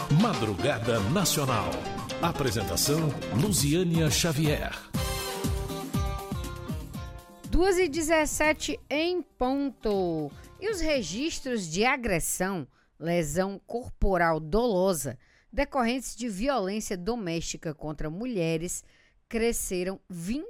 Madrugada Nacional. Apresentação Luziânia Xavier. 2h17 em ponto. E os registros de agressão, lesão corporal dolosa, decorrentes de violência doméstica contra mulheres, crescem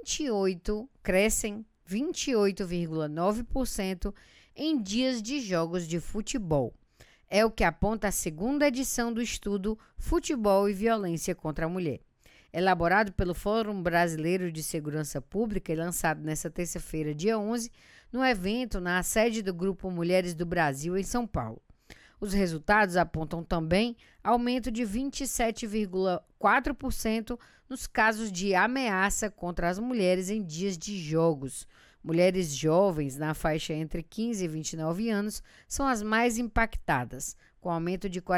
28,9% em dias de jogos de futebol. É o que aponta a segunda edição do estudo Futebol e Violência contra a Mulher, elaborado pelo Fórum Brasileiro de Segurança Pública e lançado nesta terça-feira, dia 11, no evento na sede do Grupo Mulheres do Brasil, em São Paulo. Os resultados apontam também aumento de 27,4% nos casos de ameaça contra as mulheres em dias de jogos. Mulheres jovens, na faixa entre 15 e 29 anos, são as mais impactadas, com aumento de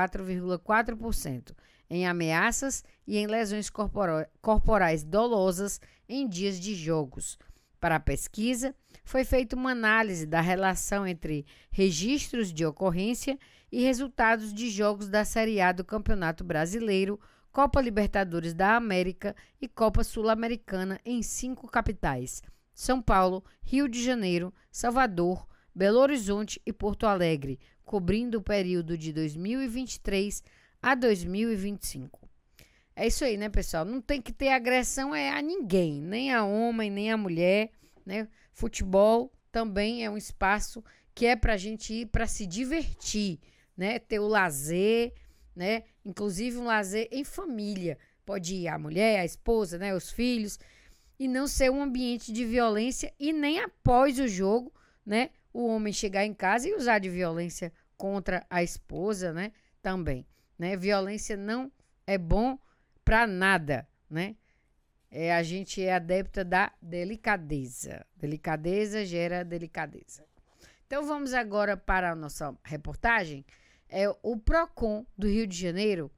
44,4% em ameaças e em lesões corporais dolosas em dias de jogos. Para a pesquisa, foi feita uma análise da relação entre registros de ocorrência e resultados de jogos da Série A do Campeonato Brasileiro, Copa Libertadores da América e Copa Sul-Americana em 5 capitais: São Paulo, Rio de Janeiro, Salvador, Belo Horizonte e Porto Alegre, cobrindo o período de 2023 a 2025. É isso aí, né, pessoal? Não tem que ter agressão a ninguém, nem a homem, nem a mulher, né? Futebol também é um espaço que é pra gente ir para se divertir, né? Ter o lazer, né? Inclusive um lazer em família. Pode ir a mulher, a esposa, né? Os filhos, e não ser um ambiente de violência e nem após o jogo, né? O homem chegar em casa e usar de violência contra a esposa, né? Também, né? Violência não é bom para nada, né? A gente é adepta da delicadeza. Delicadeza gera delicadeza. Então vamos agora para a nossa reportagem. O Procon do Rio de Janeiro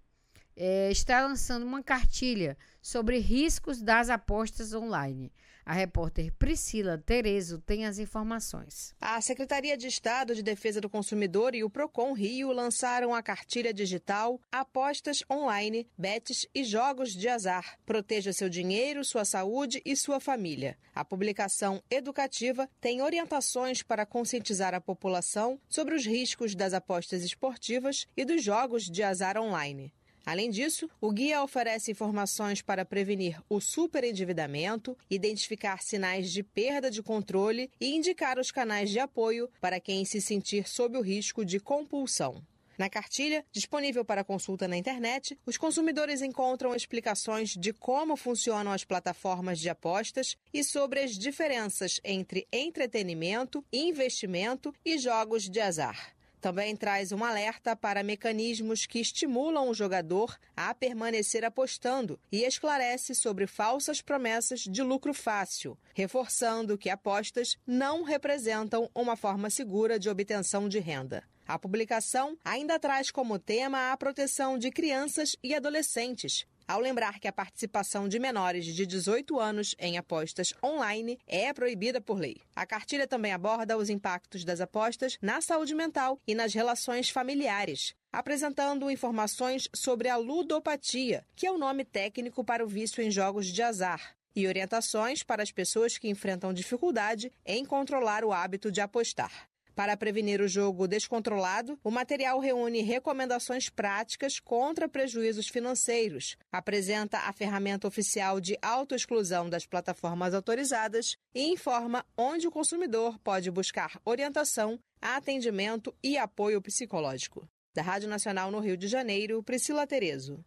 está lançando uma cartilha sobre riscos das apostas online. A repórter Priscila Terezo tem as informações. A Secretaria de Estado de Defesa do Consumidor e o Procon Rio lançaram a cartilha digital Apostas Online, Bets e Jogos de Azar. Proteja seu dinheiro, sua saúde e sua família. A publicação educativa tem orientações para conscientizar a população sobre os riscos das apostas esportivas e dos jogos de azar online. Além disso, o guia oferece informações para prevenir o superendividamento, identificar sinais de perda de controle e indicar os canais de apoio para quem se sentir sob o risco de compulsão. Na cartilha, disponível para consulta na internet, os consumidores encontram explicações de como funcionam as plataformas de apostas e sobre as diferenças entre entretenimento, investimento e jogos de azar. Também traz um alerta para mecanismos que estimulam o jogador a permanecer apostando e esclarece sobre falsas promessas de lucro fácil, reforçando que apostas não representam uma forma segura de obtenção de renda. A publicação ainda traz como tema a proteção de crianças e adolescentes, ao lembrar que a participação de menores de 18 anos em apostas online é proibida por lei. A cartilha também aborda os impactos das apostas na saúde mental e nas relações familiares, apresentando informações sobre a ludopatia, que é o nome técnico para o vício em jogos de azar, e orientações para as pessoas que enfrentam dificuldade em controlar o hábito de apostar. Para prevenir o jogo descontrolado, o material reúne recomendações práticas contra prejuízos financeiros, apresenta a ferramenta oficial de autoexclusão das plataformas autorizadas e informa onde o consumidor pode buscar orientação, atendimento e apoio psicológico. Da Rádio Nacional no Rio de Janeiro, Priscila Terezo.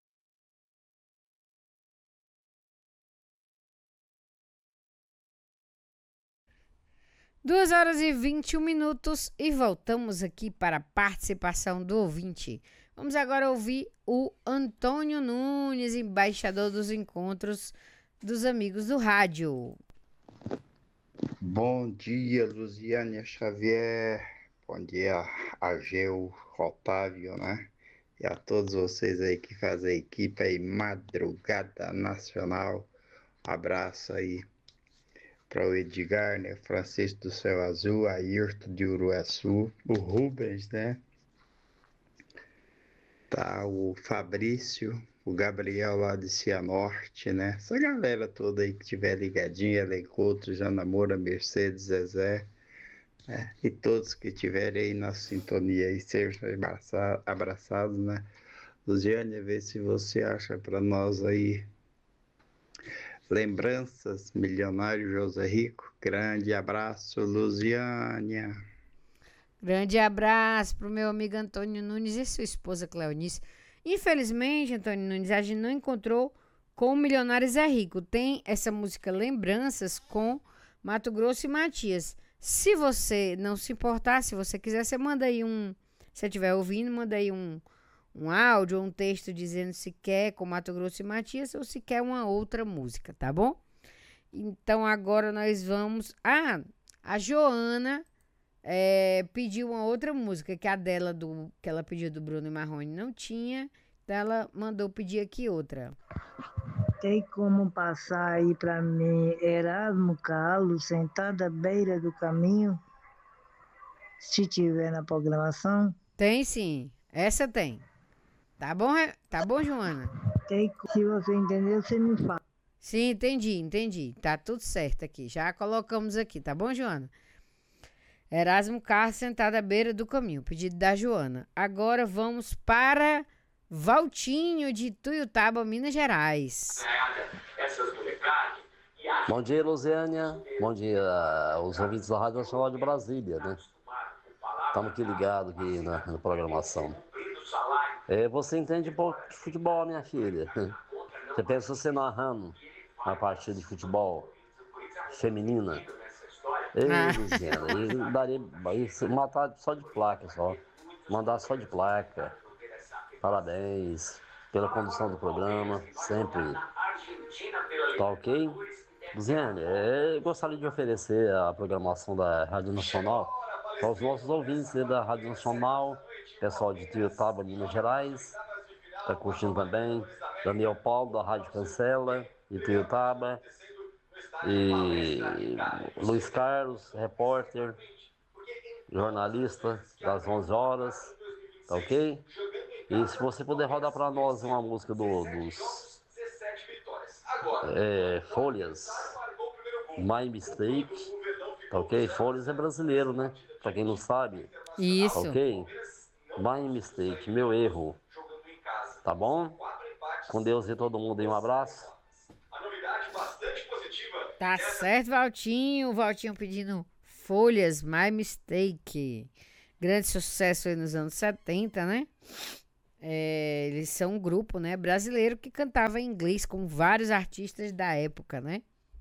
2h21 e voltamos aqui para a participação do ouvinte. Vamos agora ouvir o Antônio Nunes, embaixador dos encontros dos amigos do rádio. Bom dia, Luziânia Xavier. Bom dia, Ageu, Otávio, né? E a todos vocês aí que fazem a equipe aí, Madrugada Nacional. Abraço aí para o Edgar, né? Francisco do Céu Azul, Ayrton de Uruaçu, o Rubens, né? Tá o Fabrício, o Gabriel lá de Cianorte, né? Essa galera toda aí que tiver ligadinha, Elencoto, Jana Moura, Mercedes, Zezé, né? E todos que tiverem aí na sintonia aí, sejam abraçados, né? Luziane, vê se você acha para nós aí lembranças, Milionário José Rico. Grande abraço, Luziânia. Grande abraço pro meu amigo Antônio Nunes e sua esposa Cleonice. Infelizmente, Antônio Nunes, a gente não encontrou com o Milionário Zé Rico. Tem essa música Lembranças com Mato Grosso e Matias. Se você não se importar, se você quiser, você manda aí se você estiver ouvindo, manda aí um áudio ou um texto dizendo se quer com Mato Grosso e Matias ou se quer uma outra música, tá bom? Então agora nós vamos... a Joana pediu uma outra música, que a dela, que ela pediu do Bruno e Marrone não tinha, então ela mandou pedir aqui outra. Tem como passar aí pra mim Erasmo Carlos, Sentado à Beira do Caminho, se tiver na programação? Tem sim, essa tem. Tá bom, Joana? Se você entendeu, você me fala. Sim, entendi. Tá tudo certo aqui. Já colocamos aqui, tá bom, Joana? Erasmo Carlos, Sentado à Beira do Caminho. Pedido da Joana. Agora vamos para Valtinho de Tuiutaba, Minas Gerais. Bom dia, Luziânia. Bom dia, os ouvintes da Rádio Nacional de Brasília, né? Estamos aqui ligados aqui na programação. Você entende um pouco de futebol, minha filha? Você pensa você narrando uma partida de futebol feminina? Luziana, daria matar só de placa, só. Mandar só de placa. Parabéns pela condução do programa, sempre. Tá ok? Luziana, eu gostaria de oferecer a programação da Rádio Nacional para os nossos ouvintes da Rádio Nacional, pessoal de Tuiutaba, Minas Gerais, tá curtindo também. Daniel Paulo, da Rádio Cancela, de Tuiutaba. E Luiz Carlos, repórter, jornalista, das 11 horas, tá ok? E se você puder rodar para nós uma música dos Folhas, My Mistake, tá ok? Folhas é brasileiro, né? Pra quem não sabe. Isso. Tá ok? My Mistake, meu erro. Tá bom? Com Deus e todo mundo aí, um abraço. Tá certo, Valtinho. Valtinho pedindo Folhas, My Mistake. Grande sucesso aí nos anos 70, né? Eles são um grupo, né, brasileiro que cantava em inglês com vários artistas da época, né?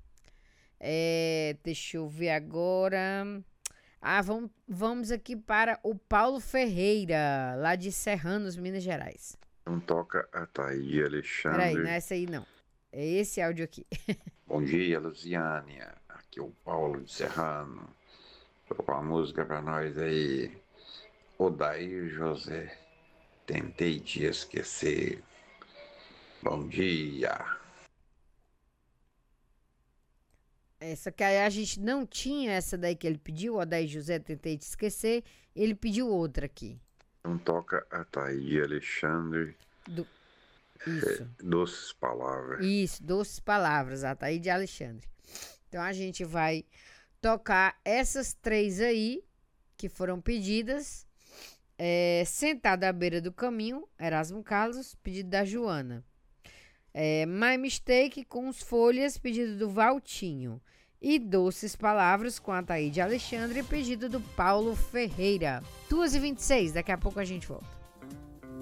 Deixa eu ver agora. Vamos aqui para o Paulo Ferreira, lá de Serranos, Minas Gerais. Não toca a Thaí Alexandre. Peraí, não é essa aí não. É esse áudio aqui. Bom dia, Luziânia. Aqui é o Paulo de Serrano. Tocou uma música pra nós aí. Odair José. Tentei te esquecer. Bom dia. Essa que a gente não tinha, essa daí que ele pediu, Odair José, Tentei te esquecer. Ele pediu outra aqui. Não toca a Thaí Alexandre. Isso. Doces Palavras. Isso, Doces Palavras, a Thaí de Alexandre. Então a gente vai tocar essas três aí que foram pedidas. Sentado à Beira do Caminho, Erasmo Carlos, pedido da Joana. My Mistake com os Folhas, pedido do Valtinho. E Doces Palavras com a Thaí de Alexandre, pedido do Paulo Ferreira. 2h26, daqui a pouco a gente volta.